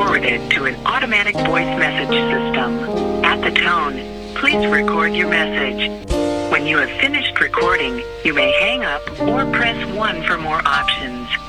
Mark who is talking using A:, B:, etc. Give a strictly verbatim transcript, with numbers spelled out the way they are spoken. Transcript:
A: forwarded to an automatic voice message system. At the tone, please record your message. When you have finished recording, you may hang up or press one for more options.